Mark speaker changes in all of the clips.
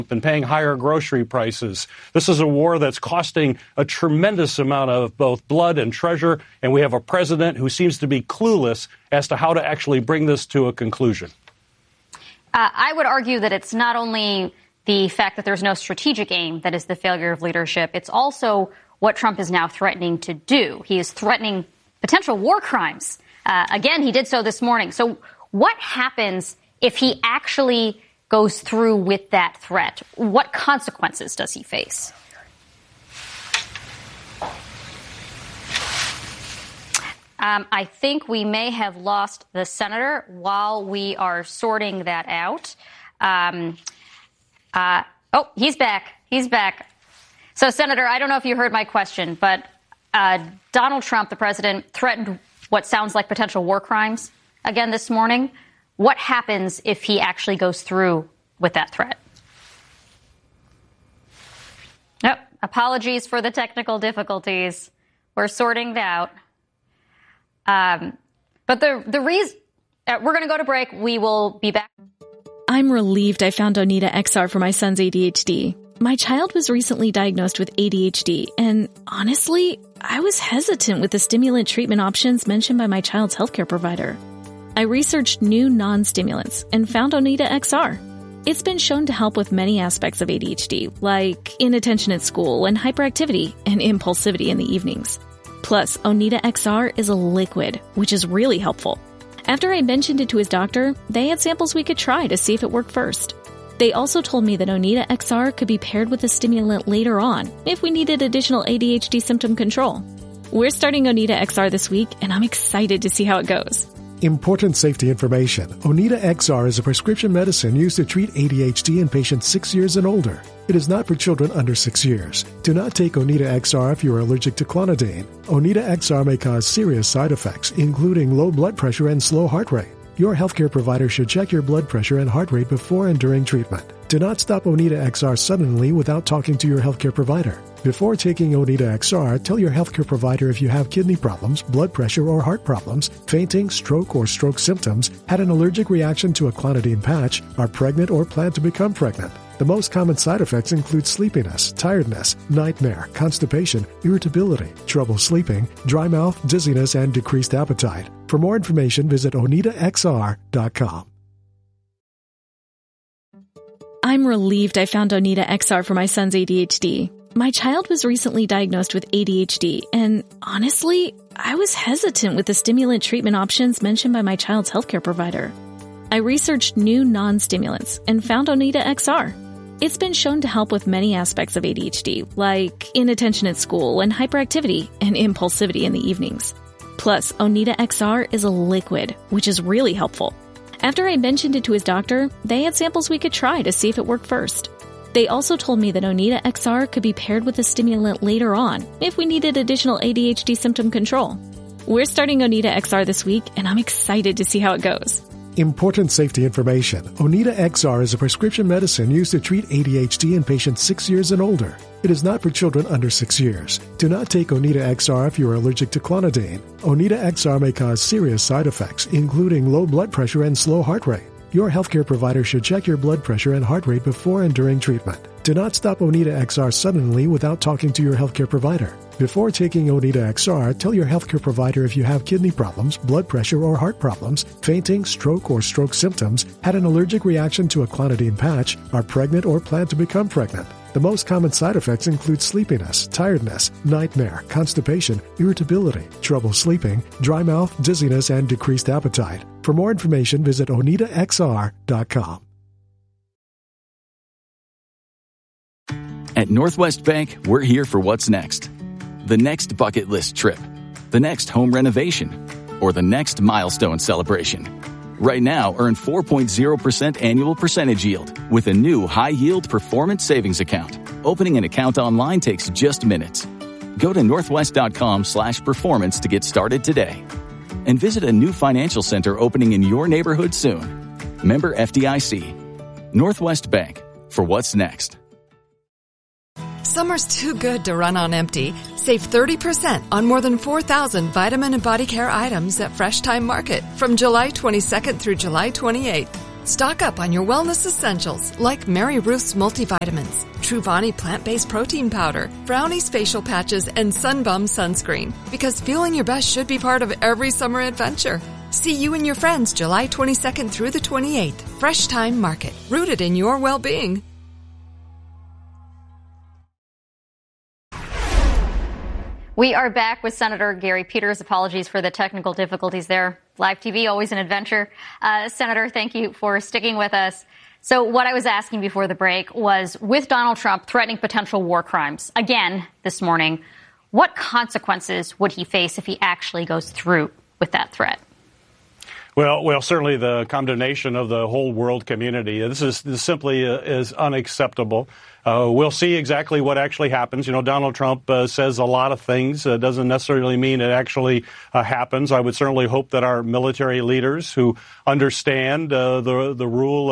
Speaker 1: and paying higher grocery prices. This is a war that's costing a tremendous amount of both blood and treasure, and we have a president who seems to be clueless as to how to actually bring this to a conclusion.
Speaker 2: I would argue that it's not only the fact that there's no strategic aim that is the failure of leadership, it's also what Trump is now threatening to do. He is threatening potential war crimes. Again, he did so this morning. So what happens if he actually goes through with that threat? What consequences does he face? I think we may have lost the senator while we are sorting that out. He's back. He's back. So, Senator, I don't know if you heard my question, but Donald Trump, the president, threatened what sounds like potential war crimes again this morning. What happens if he actually goes through with that threat? Nope. Apologies for the technical difficulties. We're sorting it out. But the reason we're going to go to break. We will be back.
Speaker 3: I'm relieved I found Oneida XR for my son's ADHD. My child was recently diagnosed with ADHD, and honestly, I was hesitant with the stimulant treatment options mentioned by my child's healthcare provider. I researched new non-stimulants and found Oneida XR. It's been shown to help with many aspects of ADHD, like inattention at school and hyperactivity and impulsivity in the evenings. Plus, Oneida XR is a liquid, which is really helpful. After I mentioned it to his doctor, they had samples we could try to see if it worked first. They also told me that Oneida XR could be paired with a stimulant later on if we needed additional ADHD symptom control. We're starting Oneida XR this week, and I'm excited to see how it goes.
Speaker 4: Important safety information. Oneida XR is a prescription medicine used to treat ADHD in patients 6 years and older. It is not for children under 6 years. Do not take Oneida XR if you are allergic to clonidine. Oneida XR may cause serious side effects, including low blood pressure and slow heart rate. Your healthcare provider should check your blood pressure and heart rate before and during treatment. Do not stop Oneida XR suddenly without talking to your healthcare provider. Before taking Oneida XR, tell your healthcare provider if you have kidney problems, blood pressure or heart problems, fainting, stroke or stroke symptoms, had an allergic reaction to a clonidine patch, are pregnant or plan to become pregnant. The most common side effects include sleepiness, tiredness, nightmare, constipation, irritability, trouble sleeping, dry mouth, dizziness, and decreased appetite. For more information, visit OneidaXR.com.
Speaker 3: I'm relieved I found Oneida XR for my son's ADHD. My child was recently diagnosed with ADHD, and honestly, I was hesitant with the stimulant treatment options mentioned by my child's healthcare provider. I researched new non-stimulants and found Oneida XR. It's been shown to help with many aspects of ADHD, like inattention at school and hyperactivity and impulsivity in the evenings. Plus, Oneida XR is a liquid, which is really helpful. After I mentioned it to his doctor, they had samples we could try to see if it worked first. They also told me that Oneida XR could be paired with a stimulant later on if we needed additional ADHD symptom control. We're starting Oneida XR this week, and I'm excited to see how it goes.
Speaker 4: Important safety information. Oneida XR is a prescription medicine used to treat ADHD in patients 6 years and older. It is not for children under 6 years. Do not take Oneida XR if you are allergic to clonidine. Oneida XR may cause serious side effects, including low blood pressure and slow heart rate. Your healthcare provider should check your blood pressure and heart rate before and during treatment. Do not stop Oneida XR suddenly without talking to your healthcare provider. Before taking Oneida XR, tell your healthcare provider if you have kidney problems, blood pressure or heart problems, fainting, stroke or stroke symptoms, had an allergic reaction to a clonidine patch, are pregnant or plan to become pregnant. The most common side effects include sleepiness, tiredness, nightmare, constipation, irritability, trouble sleeping, dry mouth, dizziness, and decreased appetite. For more information, visit OneidaXR.com.
Speaker 5: At Northwest Bank, we're here for what's next. The next bucket list trip, the next home renovation, or the next milestone celebration. Right now, earn 4.0% annual percentage yield with a new high-yield performance savings account. Opening an account online takes just minutes. Go to northwest.com/performance to get started today. And visit a new financial center opening in your neighborhood soon. Member FDIC. Northwest Bank, for what's next.
Speaker 6: Summer's too good to run on empty. Save 30% on more than 4,000 vitamin and body care items at Fresh Time Market from July 22nd through July 28th. Stock up on your wellness essentials like Mary Ruth's multivitamins, Truvani plant-based protein powder, Brownie's facial patches, and Sunbum sunscreen. Because feeling your best should be part of every summer adventure. See you and your friends July 22nd through the 28th. Fresh Time Market, rooted in your well-being.
Speaker 2: We are back with Senator Gary Peters. Apologies for the technical difficulties there. Live TV, always an adventure. Senator, thank you for sticking with us. So what I was asking before the break was, with Donald Trump threatening potential war crimes again this morning, what consequences would he face if he actually goes through with that threat?
Speaker 1: Well, certainly the condemnation of the whole world community. This simply is unacceptable. We'll see exactly what actually happens. You know, Donald Trump says a lot of things. Doesn't necessarily mean it actually happens. I would certainly hope that our military leaders who understand the rule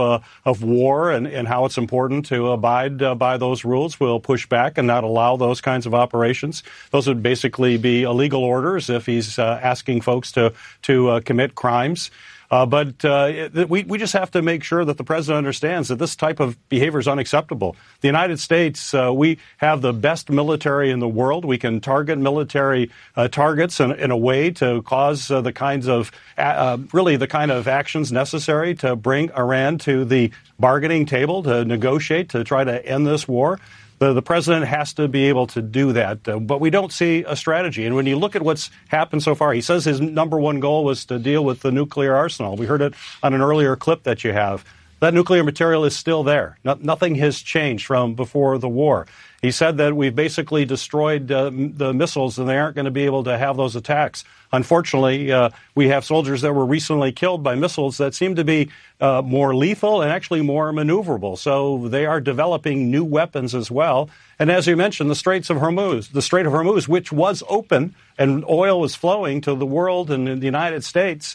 Speaker 1: of war and how it's important to abide by those rules will push back and not allow those kinds of operations. Those would basically be illegal orders if he's asking folks to commit crimes. But we just have to make sure that the president understands that this type of behavior is unacceptable. The United States, we have the best military in the world. We can target military targets in a way to cause the kinds of really the kind of actions necessary to bring Iran to the bargaining table to negotiate to try to end this war. The president has to be able to do that, but we don't see a strategy. And when you look at what's happened so far, he says his number one goal was to deal with the nuclear arsenal. We heard it on an earlier clip that you have. That nuclear material is still there. Nothing has changed from before the war. He said that we've basically destroyed the missiles and they aren't going to be able to have those attacks. Unfortunately, we have soldiers that were recently killed by missiles that seem to be more lethal and actually more maneuverable. So they are developing new weapons as well. And as you mentioned, the Strait of Hormuz, which was open and oil was flowing to the world and in the United States,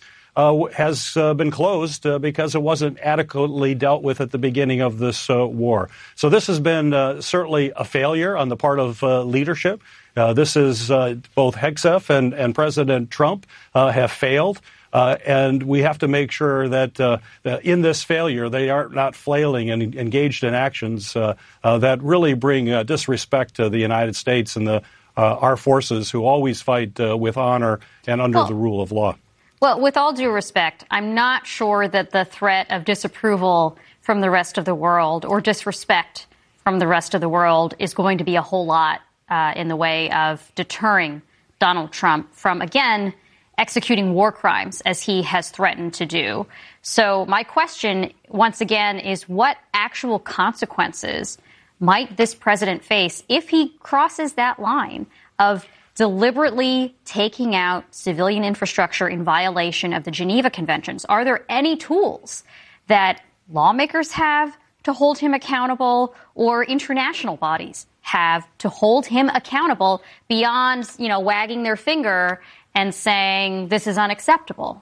Speaker 1: has been closed because it wasn't adequately dealt with at the beginning of this war. So this has been certainly a failure on the part of leadership. This is both Hegseth and President Trump have failed. And we have to make sure that in this failure, they are not flailing and engaged in actions that really bring disrespect to the United States and our forces who always fight with honor and under the rule of law.
Speaker 2: Well, with all due respect, I'm not sure that the threat of disapproval from the rest of the world or disrespect from the rest of the world is going to be a whole lot in the way of deterring Donald Trump from, again, executing war crimes as he has threatened to do. So my question, once again, is what actual consequences might this president face if he crosses that line of deliberately taking out civilian infrastructure in violation of the Geneva Conventions? Are there any tools that lawmakers have to hold him accountable or international bodies have to hold him accountable beyond, wagging their finger and saying this is unacceptable?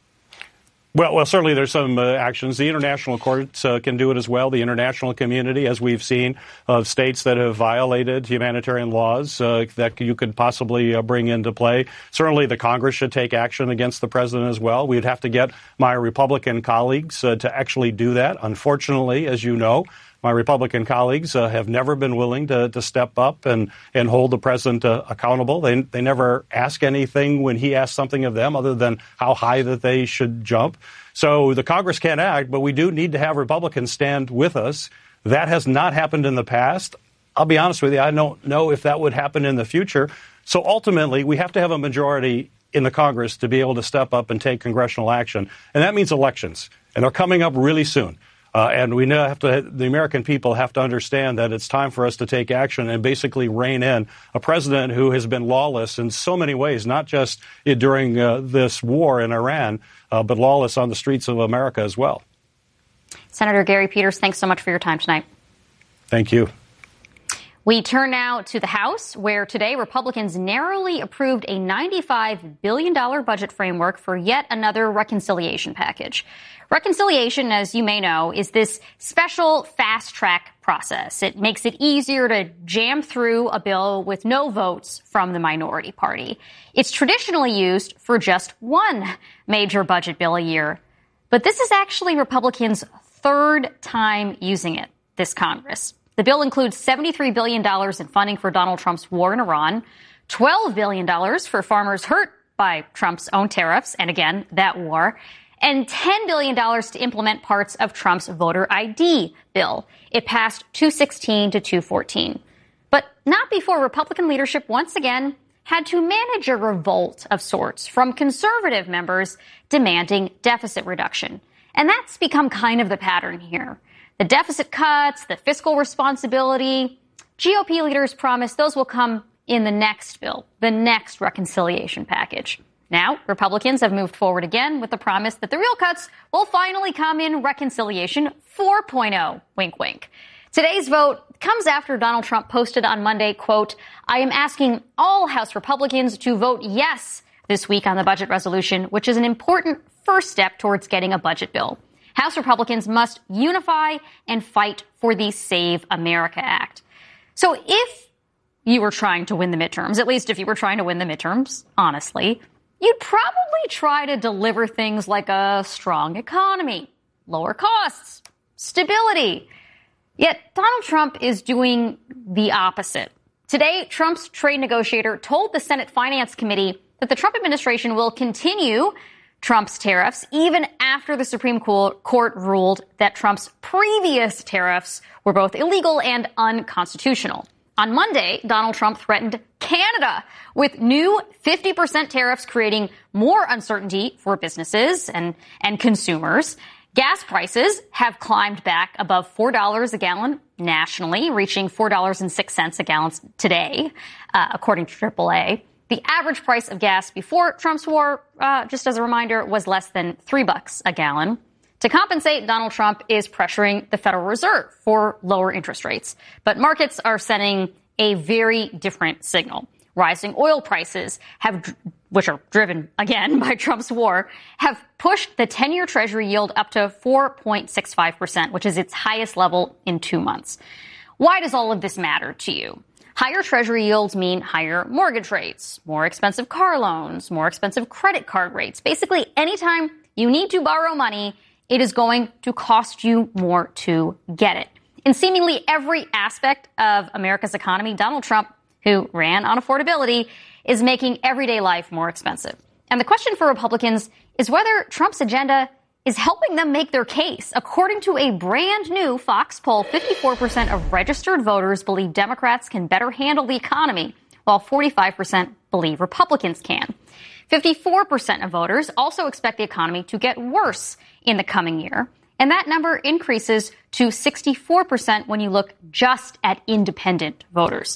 Speaker 1: Well, certainly there's some actions. The international courts can do it as well. The international community, as we've seen, of states that have violated humanitarian laws that you could possibly bring into play. Certainly the Congress should take action against the president as well. We'd have to get my Republican colleagues to actually do that. Unfortunately, as you know, my Republican colleagues have never been willing to step up and hold the president accountable. They never ask anything when he asks something of them other than how high that they should jump. So the Congress can't act, but we do need to have Republicans stand with us. That has not happened in the past. I'll be honest with you, I don't know if that would happen in the future. So ultimately, we have to have a majority in the Congress to be able to step up and take congressional action. And that means elections. And they're coming up really soon. And we the American people have to understand that it's time for us to take action and basically rein in a president who has been lawless in so many ways, not just during this war in Iran, but lawless on the streets of America as well.
Speaker 2: Senator Gary Peters, thanks so much for your time tonight.
Speaker 1: Thank you.
Speaker 2: We turn now to the House, where today Republicans narrowly approved a $95 billion budget framework for yet another reconciliation package. Reconciliation, as you may know, is this special fast-track process. It makes it easier to jam through a bill with no votes from the minority party. It's traditionally used for just one major budget bill a year. But this is actually Republicans' third time using it this Congress. The bill includes $73 billion in funding for Donald Trump's war in Iran, $12 billion for farmers hurt by Trump's own tariffs, and again, that war, and $10 billion to implement parts of Trump's voter ID bill. It passed 216 to 214. But not before Republican leadership once again had to manage a revolt of sorts from conservative members demanding deficit reduction. And that's become kind of the pattern here. The deficit cuts, the fiscal responsibility, GOP leaders promise those will come in the next bill, the next reconciliation package. Now, Republicans have moved forward again with the promise that the real cuts will finally come in Reconciliation 4.0, wink, wink. Today's vote comes after Donald Trump posted on Monday, quote, "I am asking all House Republicans to vote yes this week on the budget resolution, which is an important first step towards getting a budget bill. House Republicans must unify and fight for the Save America Act." So if you were trying to win the midterms, at least if you were trying to win the midterms, honestly, you'd probably try to deliver things like a strong economy, lower costs, stability. Yet Donald Trump is doing the opposite. Today, Trump's trade negotiator told the Senate Finance Committee that the Trump administration will continue Trump's tariffs even after the Supreme Court ruled that Trump's previous tariffs were both illegal and unconstitutional. On Monday, Donald Trump threatened Canada with new 50% tariffs, creating more uncertainty for businesses and consumers. Gas prices have climbed back above $4 a gallon nationally, reaching $4.06 a gallon today, according to AAA. The average price of gas before Trump's war, just as a reminder, was less than $3 a gallon. To compensate, Donald Trump is pressuring the Federal Reserve for lower interest rates. But markets are sending a very different signal. Rising oil prices, which are driven, again, by Trump's war, have pushed the 10-year Treasury yield up to 4.65%, which is its highest level in 2 months. Why does all of this matter to you? Higher Treasury yields mean higher mortgage rates, more expensive car loans, more expensive credit card rates. Basically, anytime you need to borrow money, it is going to cost you more to get it. In seemingly every aspect of America's economy, Donald Trump, who ran on affordability, is making everyday life more expensive. And the question for Republicans is whether Trump's agenda is helping them make their case. According to a brand new Fox poll, 54% of registered voters believe Democrats can better handle the economy, while 45% believe Republicans can. 54% of voters also expect the economy to get worse in the coming year. And that number increases to 64% when you look just at independent voters.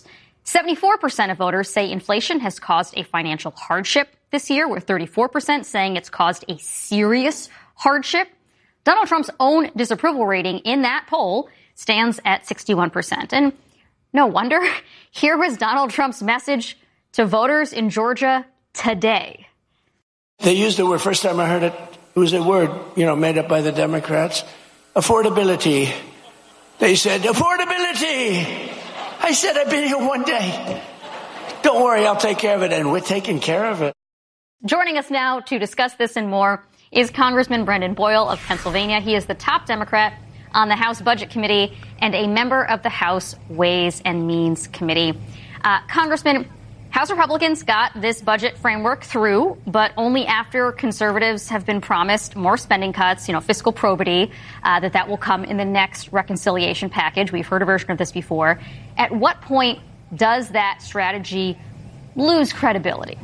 Speaker 2: 74% of voters say inflation has caused a financial hardship this year, with 34% saying it's caused a serious hardship. Donald Trump's own disapproval rating in that poll stands at 61%. And no wonder, here was Donald Trump's message to voters in Georgia today.
Speaker 7: They used the word, first time I heard it, it was a word, made up by the Democrats. Affordability. They said, affordability. I said, I've been here one day. Don't worry, I'll take care of it. And we're taking care of it.
Speaker 2: Joining us now to discuss this and more is Congressman Brendan Boyle of Pennsylvania. He is the top Democrat on the House Budget Committee and a member of the House Ways and Means Committee. Congressman, House Republicans got this budget framework through, but only after conservatives have been promised more spending cuts, fiscal probity, that will come in the next reconciliation package. We've heard a version of this before. At what point does that strategy lose credibility?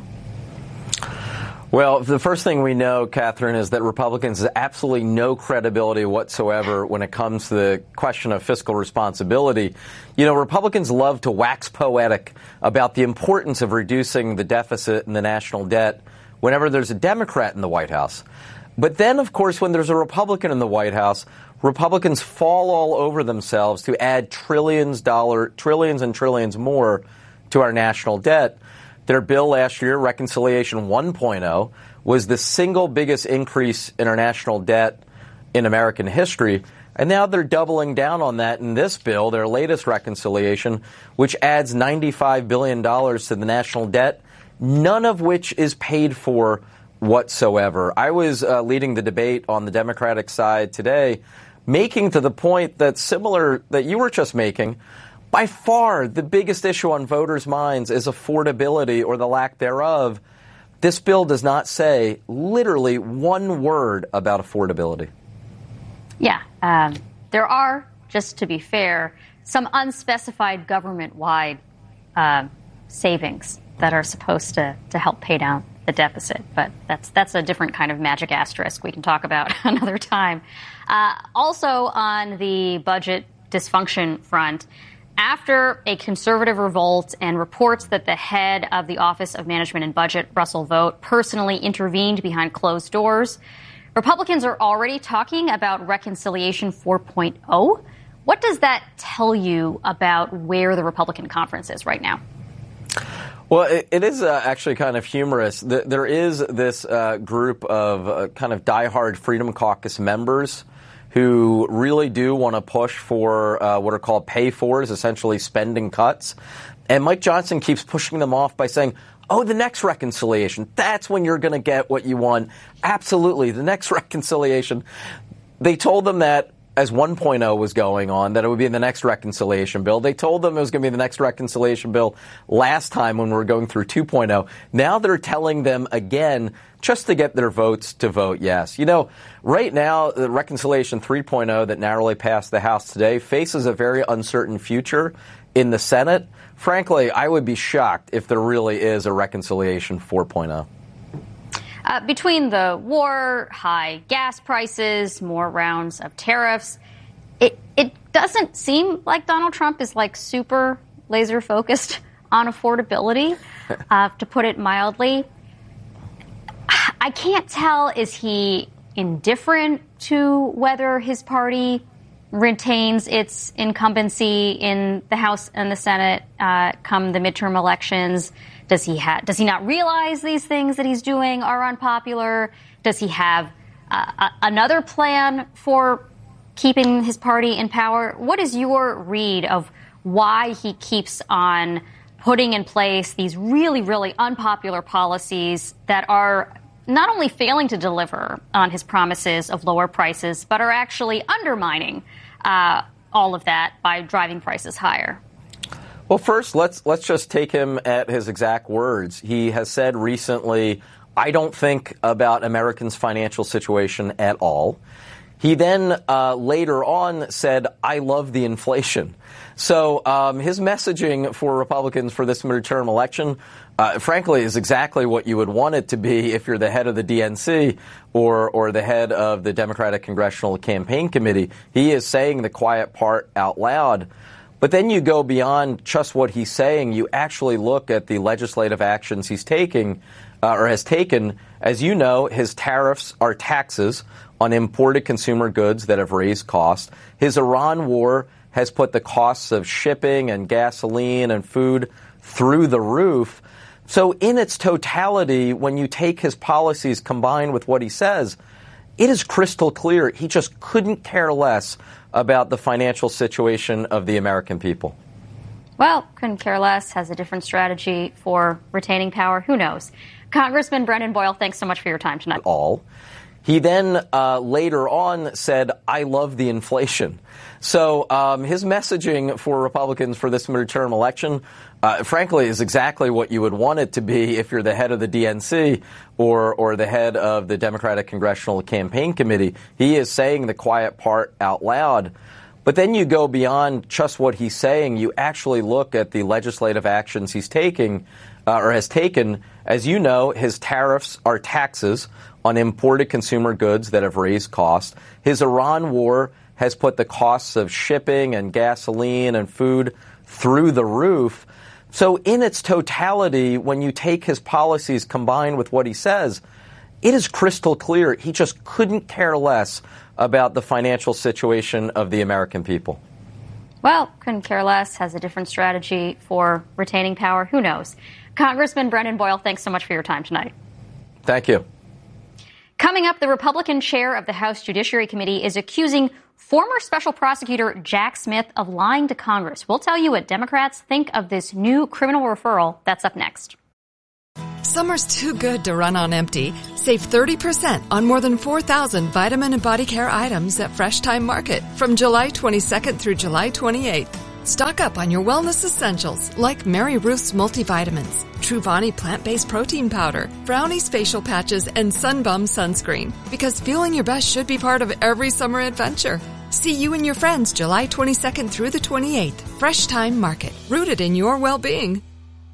Speaker 8: Well, the first thing we know, Catherine, is that Republicans have absolutely no credibility whatsoever when it comes to the question of fiscal responsibility. Republicans love to wax poetic about the importance of reducing the deficit and the national debt whenever there's a Democrat in the White House. But then, of course, when there's a Republican in the White House, Republicans fall all over themselves to add trillions and trillions more to our national debt. Their bill last year, Reconciliation 1.0, was the single biggest increase in our national debt in American history. And now they're doubling down on that in this bill, their latest reconciliation, which adds $95 billion to the national debt, none of which is paid for whatsoever. I was leading the debate on the Democratic side today, making to the point that's similar that you were just making. By far, the biggest issue on voters' minds is affordability or the lack thereof. This bill does not say literally one word about affordability.
Speaker 2: Yeah, there are, just to be fair, some unspecified government-wide savings that are supposed to help pay down the deficit. But that's a different kind of magic asterisk we can talk about another time. Also on the budget dysfunction front, after a conservative revolt and reports that the head of the Office of Management and Budget, Russell Vought, personally intervened behind closed doors, Republicans are already talking about Reconciliation 4.0. What does that tell you about where the Republican conference is right now?
Speaker 8: Well, it is actually kind of humorous. There is this group of kind of diehard Freedom Caucus members who really do want to push for what are called pay-fors, essentially spending cuts. And Mike Johnson keeps pushing them off by saying, oh, the next reconciliation, that's when you're going to get what you want. Absolutely, the next reconciliation. They told them that as 1.0 was going on, that it would be in the next reconciliation bill. They told them it was going to be the next reconciliation bill last time when we were going through 2.0. Now they're telling them again just to get their votes to vote yes. You know, right now, the Reconciliation 3.0 that narrowly passed the House today faces a very uncertain future in the Senate. Frankly, I would be shocked if there really is a Reconciliation 4.0.
Speaker 2: Between the war, high gas prices, more rounds of tariffs, it doesn't seem like Donald Trump is like super laser focused on affordability, to put it mildly. I can't tell, is he indifferent to whether his party retains its incumbency in the House and the Senate come the midterm elections? Does he not realize these things that he's doing are unpopular? Does he have another plan for keeping his party in power? What is your read of why he keeps on putting in place these really, really unpopular policies that are not only failing to deliver on his promises of lower prices, but are actually undermining all of that by driving prices higher?
Speaker 8: Well, first, let's just take him at his exact words. He has said recently, I don't think about Americans' financial situation at all. He then later on said, I love the inflation. So his messaging for Republicans for this midterm election, frankly, is exactly what you would want it to be if you're the head of the DNC or the head of the Democratic Congressional Campaign Committee. He is saying the quiet part out loud. But then you go beyond just what he's saying. You actually look at the legislative actions he's taking or has taken. As you know, his tariffs are taxes on imported consumer goods that have raised costs. His Iran war has put the costs of shipping and gasoline and food through the roof. So in its totality, when you take his policies combined with what he says, it is crystal clear he just couldn't care less about the financial situation of the American people.
Speaker 2: Well, couldn't care less, has a different strategy for retaining power. Who knows? Congressman Brendan Boyle, thanks so much for your time tonight.
Speaker 8: He then later on said, I love the inflation. So his messaging for Republicans for this midterm election, frankly, is exactly what you would want it to be if you're the head of the DNC or the head of the Democratic Congressional Campaign Committee. He is saying the quiet part out loud. But then you go beyond just what he's saying. You actually look at the legislative actions he's taking or has taken. As you know, his tariffs are taxes on imported consumer goods that have raised costs. His Iran war has put the costs of shipping and gasoline and food through the roof. So in its totality, when you take his policies combined with what he says, it is crystal clear he just couldn't care less about the financial situation of the American people.
Speaker 2: Well, couldn't care less, has a different strategy for retaining power. Who knows? Congressman Brendan Boyle, thanks so much for your time tonight.
Speaker 8: Thank you.
Speaker 2: Coming up, the Republican chair of the House Judiciary Committee is accusing former special prosecutor Jack Smith of lying to Congress. We'll tell you what Democrats think of this new criminal referral. That's up next.
Speaker 6: Summer's too good to run on empty. Save 30% on more than 4,000 vitamin and body care items at Fresh Time Market from July 22nd through July 28th. Stock up on your wellness essentials like Mary Ruth's multivitamins, Truvani plant-based protein powder, Brownie's facial patches, and Sunbum sunscreen. Because feeling your best should be part of every summer adventure. See you and your friends July 22nd through the 28th. Fresh Time Market, rooted in your well-being.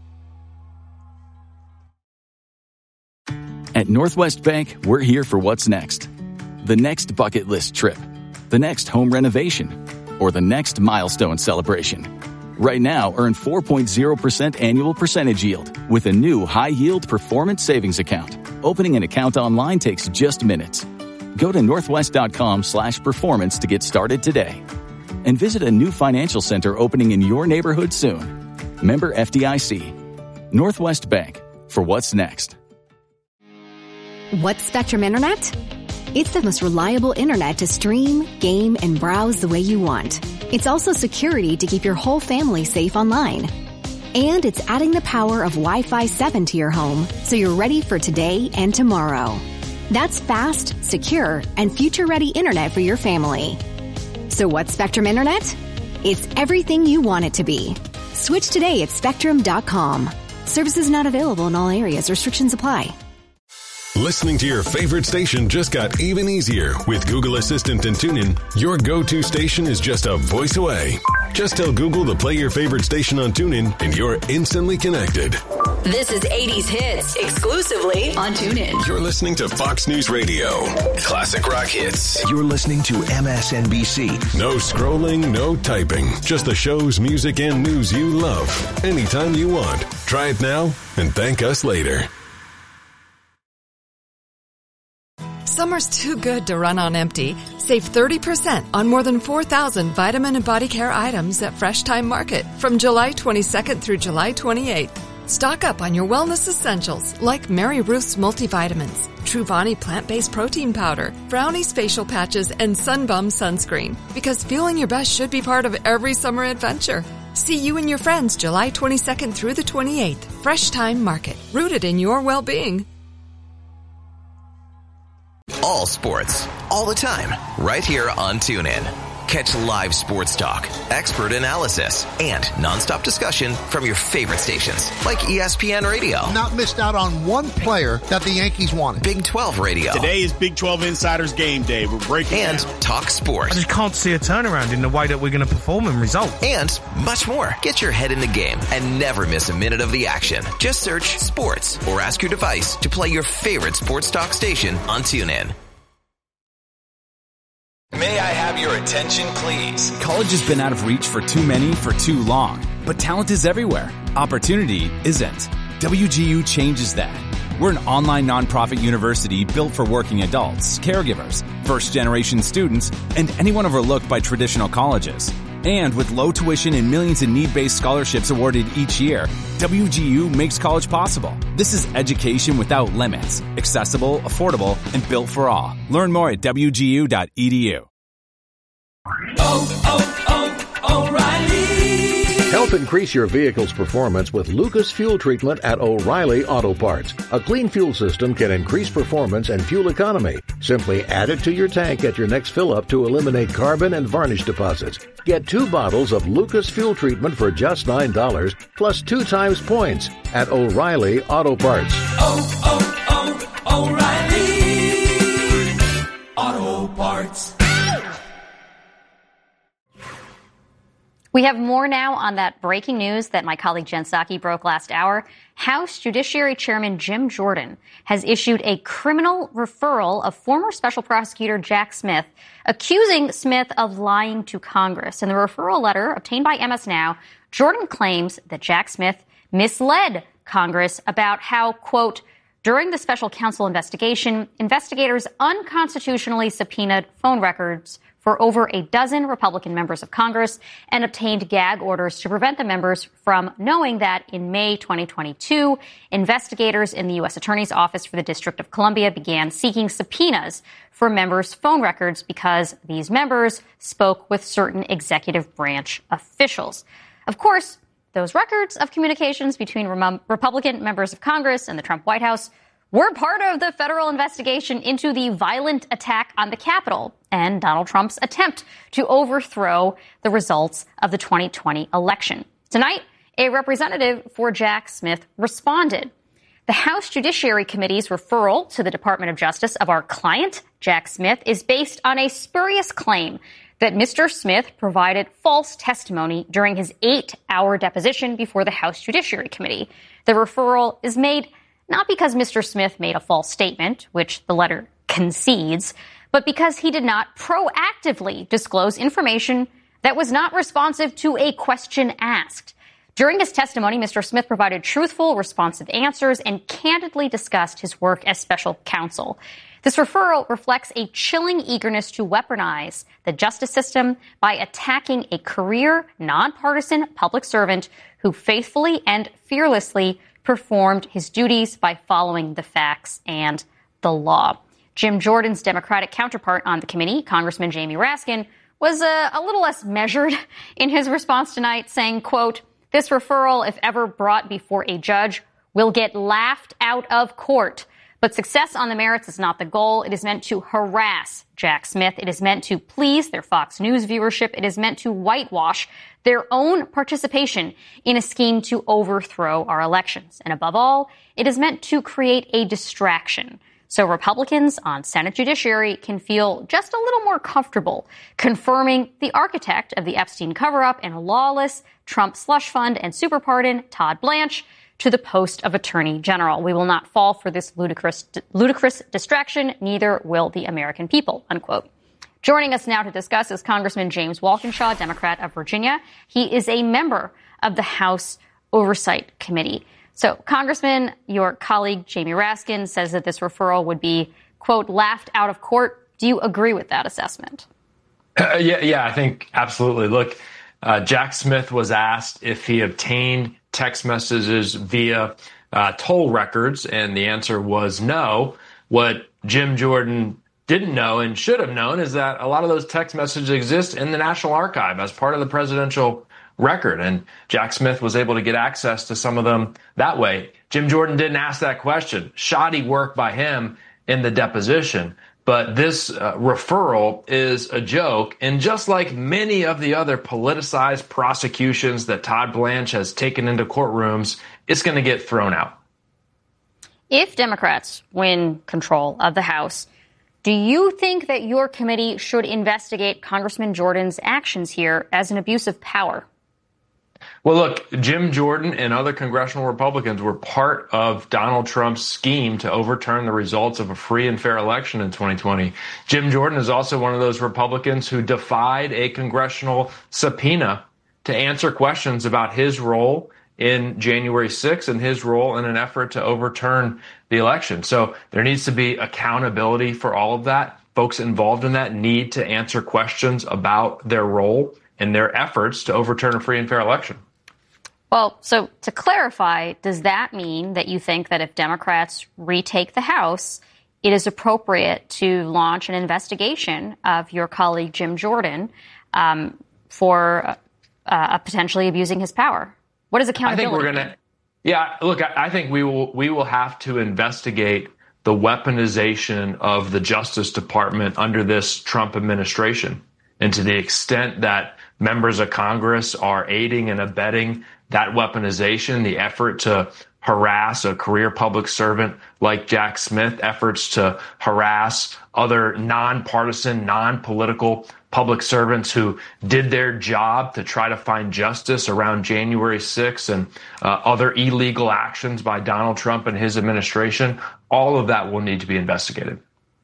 Speaker 5: At Northwest Bank, we're here for what's next. The next bucket list trip, the next home renovation, or the next milestone celebration. Right now, earn 4.0% annual percentage yield with a new high-yield performance savings account. Opening an account online takes just minutes. Go to northwest.com/performance to get started today. And visit a new financial center opening in your neighborhood soon. Member FDIC. Northwest Bank, for what's next.
Speaker 9: What's Spectrum Internet? It's the most reliable internet to stream, game, and browse the way you want. It's also security to keep your whole family safe online. And it's adding the power of Wi-Fi 7 to your home so you're ready for today and tomorrow. That's fast, secure, and future-ready internet for your family. So what's Spectrum Internet? It's everything you want it to be. Switch today at Spectrum.com. Services not available in all areas. Restrictions apply.
Speaker 10: Listening to your favorite station just got even easier with Google Assistant and TuneIn. Your go-to station is just a voice away. Just tell Google to play your favorite station on TuneIn and you're instantly connected.
Speaker 11: This is 80s Hits, exclusively on TuneIn.
Speaker 10: You're listening to Fox News Radio. Classic rock hits.
Speaker 12: You're listening to MSNBC.
Speaker 10: No scrolling, no typing. Just the shows, music, and news you love. Anytime you want. Try it now and thank us later.
Speaker 6: Summer's too good to run on empty. Save 30% on more than 4,000 vitamin and body care items at Fresh Time Market from July 22nd through July 28th. Stock up on your wellness essentials like Mary Ruth's multivitamins, Truvani plant-based protein powder, Brownie's facial patches, and Sunbum sunscreen. Because feeling your best should be part of every summer adventure. See you and your friends July 22nd through the 28th. Fresh Time Market, rooted in your well-being.
Speaker 12: All sports, all the time, right here on TuneIn. Catch live sports talk, expert analysis, and nonstop discussion from your favorite stations, like ESPN Radio.
Speaker 13: Not missed out on one player that the Yankees wanted.
Speaker 12: Big 12 Radio.
Speaker 14: Today is Big 12 Insiders Game Day. We're breaking
Speaker 12: and
Speaker 14: down.
Speaker 12: Talk sports.
Speaker 15: I just can't see a turnaround in the way that we're going to perform and result.
Speaker 12: And much more. Get your head in the game and never miss a minute of the action. Just search sports or ask your device to play your favorite sports talk station on TuneIn.
Speaker 16: May I have your attention, please?
Speaker 17: College has been out of reach for too many for too long, but talent is everywhere. Opportunity isn't. WGU changes that. We're an online nonprofit university built for working adults, caregivers, first-generation students, and anyone overlooked by traditional colleges. And with low tuition and millions in need-based scholarships awarded each year, WGU makes college possible. This is education without limits, accessible, affordable, and built for all. Learn more at WGU.edu.
Speaker 18: O'Reilly! Help increase your vehicle's performance with Lucas Fuel Treatment at O'Reilly Auto Parts. A clean fuel system can increase performance and fuel economy. Simply add it to your tank at your next fill-up to eliminate carbon and varnish deposits. Get 2 bottles of Lucas Fuel Treatment for just $9, plus 2 times points at O'Reilly Auto Parts.
Speaker 11: O'Reilly Auto Parts.
Speaker 2: We have more now on that breaking news that my colleague Jen Psaki broke last hour. House Judiciary Chairman Jim Jordan has issued a criminal referral of former Special Prosecutor Jack Smith, accusing Smith of lying to Congress. In the referral letter obtained by MS Now, Jordan claims that Jack Smith misled Congress about how, quote, during the special counsel investigation, investigators unconstitutionally subpoenaed phone records for over a dozen Republican members of Congress and obtained gag orders to prevent the members from knowing that in May 2022, investigators in the U.S. Attorney's Office for the District of Columbia began seeking subpoenas for members' phone records because these members spoke with certain executive branch officials. Of course, those records of communications between Republican members of Congress and the Trump White House were part of the federal investigation into the violent attack on the Capitol and Donald Trump's attempt to overthrow the results of the 2020 election. Tonight, a representative for Jack Smith responded. The House Judiciary Committee's referral to the Department of Justice of our client, Jack Smith, is based on a spurious claim that Mr. Smith provided false testimony during his 8-hour deposition before the House Judiciary Committee. The referral is made not because Mr. Smith made a false statement, which the letter concedes, but because he did not proactively disclose information that was not responsive to a question asked. During his testimony, Mr. Smith provided truthful, responsive answers and candidly discussed his work as special counsel. This referral reflects a chilling eagerness to weaponize the justice system by attacking a career, nonpartisan public servant who faithfully and fearlessly performed his duties by following the facts and the law. Jim Jordan's Democratic counterpart on the committee, Congressman Jamie Raskin, was a little less measured in his response tonight, saying, quote, "This referral, if ever brought before a judge, will get laughed out of court. But success on the merits is not the goal. It is meant to harass Jack Smith. It is meant to please their Fox News viewership. It is meant to whitewash their own participation in a scheme to overthrow our elections. And above all, it is meant to create a distraction so Republicans on Senate Judiciary can feel just a little more comfortable confirming the architect of the Epstein cover-up and lawless Trump slush fund and super pardon, Todd Blanche, to the post of Attorney General. We will not fall for this ludicrous distraction, neither will the American people," unquote. Joining us now to discuss is Congressman James Walkinshaw, Democrat of Virginia. He is a member of the House Oversight Committee. So, Congressman, your colleague Jamie Raskin says that this referral would be, quote, laughed out of court. Do you agree with that assessment?
Speaker 19: Yeah, I think absolutely. Look, Jack Smith was asked if he obtained text messages via toll records, and the answer was no. What Jim Jordan didn't know and should have known is that a lot of those text messages exist in the National Archive as part of the presidential record, and Jack Smith was able to get access to some of them that way. Jim Jordan didn't ask that question. Shoddy work by him in the deposition. But this referral is a joke. And just like many of the other politicized prosecutions that Todd Blanche has taken into courtrooms, it's going to get thrown out.
Speaker 2: If Democrats win control of the House, do you think that your committee should investigate Congressman Jordan's actions here as an abuse of power?
Speaker 19: Well, look, Jim Jordan and other congressional Republicans were part of Donald Trump's scheme to overturn the results of a free and fair election in 2020. Jim Jordan is also one of those Republicans who defied a congressional subpoena to answer questions about his role in January 6th and his role in an effort to overturn the election. So there needs to be accountability for all of that. Folks involved in that need to answer questions about their role and their efforts to overturn a free and fair election.
Speaker 2: Well, so to clarify, does that mean that you think that if Democrats retake the House, it is appropriate to launch an investigation of your colleague Jim Jordan for potentially abusing his power? What is accountability?
Speaker 19: I think we're going to. Yeah, look, I think we will have to investigate the weaponization of the Justice Department under this Trump administration. And to the extent that members of Congress are aiding and abetting that weaponization, the effort to harass a career public servant like Jack Smith, efforts to harass other nonpartisan, non-political public servants who did their job to try to find justice around January 6th and other illegal actions by Donald Trump and his administration, all of that will need to be investigated.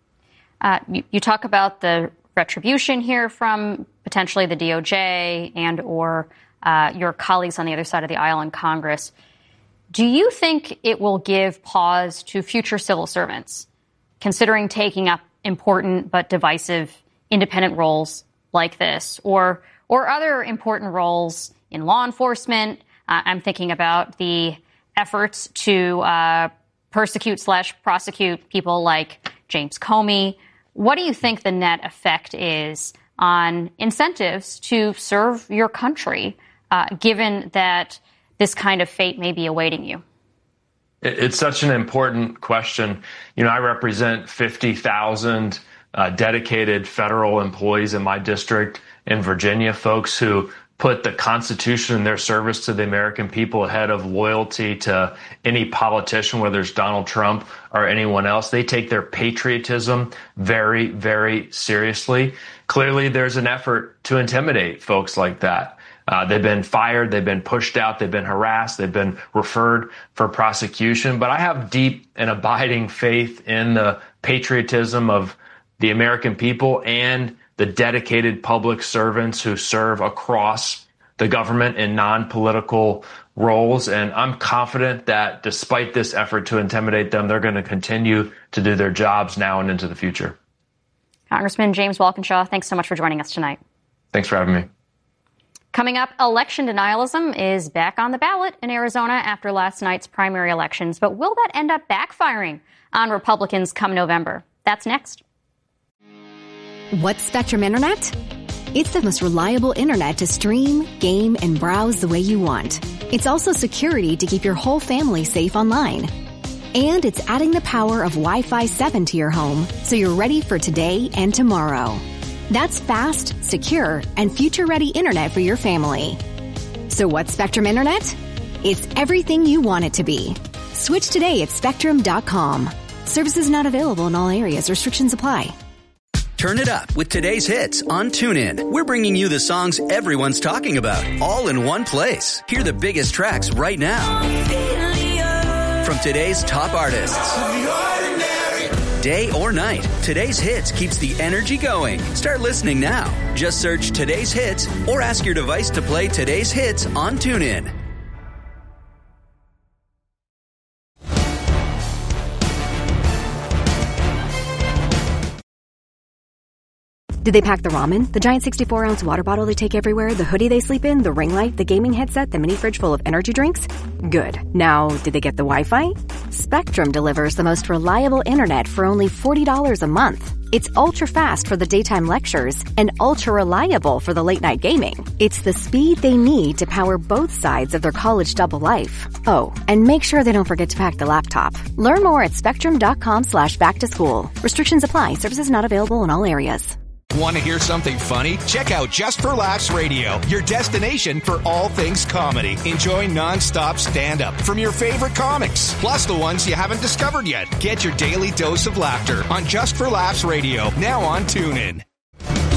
Speaker 2: You talk about the retribution here from potentially the DOJ and or your colleagues on the other side of the aisle in Congress. Do you think it will give pause to future civil servants considering taking up important but divisive independent roles like this or other important roles in law enforcement? I'm thinking about the efforts to persecute/prosecute people like James Comey. What do you think the net effect is on incentives to serve your country, given that this kind of fate may be awaiting you?
Speaker 19: It's such an important question. I represent 50,000 dedicated federal employees in my district in Virginia, folks who put the Constitution and their service to the American people ahead of loyalty to any politician, whether it's Donald Trump or anyone else. They take their patriotism very, very seriously. Clearly, there's an effort to intimidate folks like that. They've been fired, they've been pushed out, they've been harassed, they've been referred for prosecution. But I have deep and abiding faith in the patriotism of the American people and the dedicated public servants who serve across the government in non-political roles. And I'm confident that despite this effort to intimidate them, they're going to continue to do their jobs now and into the future.
Speaker 2: Congressman James Walkinshaw, thanks so much for joining us tonight.
Speaker 19: Thanks for having me.
Speaker 2: Coming up, election denialism is back on the ballot in Arizona after last night's primary elections. But will that end up backfiring on Republicans come November? That's next.
Speaker 9: What's Spectrum Internet? It's the most reliable internet to stream, game, and browse the way you want. It's also security to keep your whole family safe online. And it's adding the power of Wi-Fi 7 to your home so you're ready for today and tomorrow. That's fast, secure, and future-ready internet for your family. So what's Spectrum Internet? It's everything you want it to be. Switch today at Spectrum.com. Services not available in all areas. Restrictions apply.
Speaker 20: Turn it up with today's hits on TuneIn. We're bringing you the songs everyone's talking about, all in one place. Hear the biggest tracks right now. From today's top artists. Day or night, today's hits keeps the energy going. Start listening now. Just search Today's Hits or ask your device to play today's hits on TuneIn.
Speaker 21: Did they pack the ramen, the giant 64-ounce water bottle they take everywhere, the hoodie they sleep in, the ring light, the gaming headset, the mini fridge full of energy drinks? Good. Now, did they get the Wi-Fi? Spectrum delivers the most reliable internet for only $40 a month. It's ultra-fast for the daytime lectures and ultra-reliable for the late-night gaming. It's the speed they need to power both sides of their college double life. Oh, and make sure they don't forget to pack the laptop. Learn more at spectrum.com/back-to-school. Restrictions apply. Services not available in all areas.
Speaker 22: Want to hear something funny? Check out Just for Laughs Radio, your destination for all things comedy. Enjoy non-stop stand-up from your favorite comics, plus the ones you haven't discovered yet. Get your daily dose of laughter on Just for Laughs Radio, now on TuneIn.